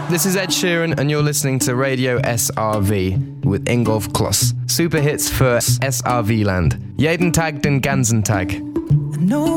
This is Ed Sheeran and you're listening to Radio SRV with Ingolf Kloss. Super hits für SRV Land. Jeden Tag den ganzen Tag. No